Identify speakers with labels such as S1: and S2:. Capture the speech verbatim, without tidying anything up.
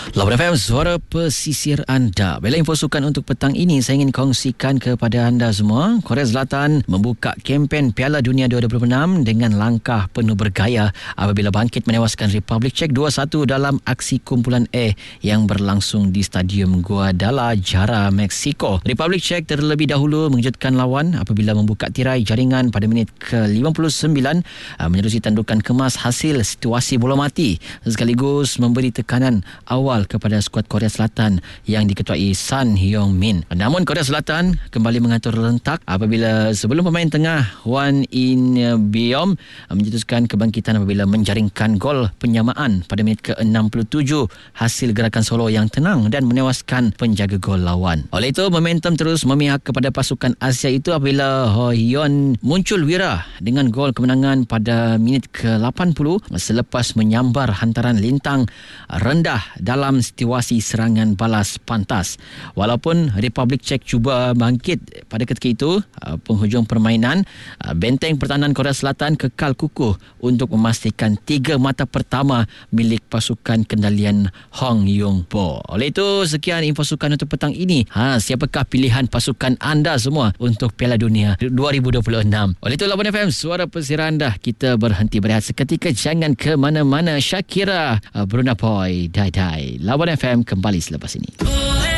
S1: Lawan F M, suara pesisir anda. Bela info sukan untuk petang ini saya ingin kongsikan kepada anda semua. Korea Selatan membuka kempen Piala Dunia dua ribu dua puluh enam dengan langkah penuh bergaya apabila bangkit menewaskan Republik Czech dua satu dalam aksi kumpulan A yang berlangsung di Stadium Guadalajara, Mexico. Republik Czech terlebih dahulu mengejutkan lawan apabila membuka tirai jaringan pada minit ke lima puluh sembilan menerusi tandukan kemas hasil situasi bola mati sekaligus memberi tekanan awal kepada skuad Korea Selatan yang diketuai Son Heung-min. Namun Korea Selatan kembali mengatur rentak apabila sebelum pemain tengah Hwan In-beom mencetuskan kebangkitan apabila menjaringkan gol penyamaan pada minit ke enam puluh tujuh hasil gerakan solo yang tenang dan menewaskan penjaga gol lawan. Oleh itu momentum terus memihak kepada pasukan Asia itu apabila Ho Hyon muncul wira dengan gol kemenangan pada minit ke lapan puluh selepas menyambar hantaran lintang rendah dalam situasi serangan balas pantas. Walaupun Republik Czech cuba bangkit pada ketika itu, penghujung permainan, benteng pertahanan Korea Selatan kekal kukuh untuk memastikan tiga mata pertama milik pasukan kendalian Hong Yong-po. Oleh itu, sekian info sukan untuk petang ini. Ha, siapakah pilihan pasukan anda semua untuk Piala Dunia dua ribu dua puluh enam? Oleh itu, Lawan F M, suara pesisir anda. Kita berhenti berehat seketika. Jangan ke mana-mana. Shakira, Bruna Boy, Die Die. Lawan F M kembali selepas ini.